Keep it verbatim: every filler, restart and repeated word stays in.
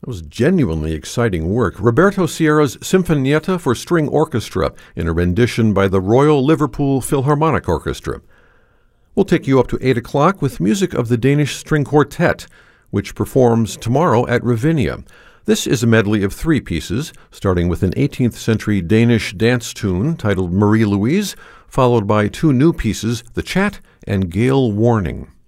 It was genuinely exciting work. Roberto Sierra's Sinfonietta for String Orchestra in a rendition by the Royal Liverpool Philharmonic Orchestra. We'll take you up to eight o'clock with music of the Danish String Quartet, which performs tomorrow at Ravinia. This is a medley of three pieces, starting with an eighteenth century Danish dance tune titled Marie Louise, followed by two new pieces, The Chat and Gale Warning.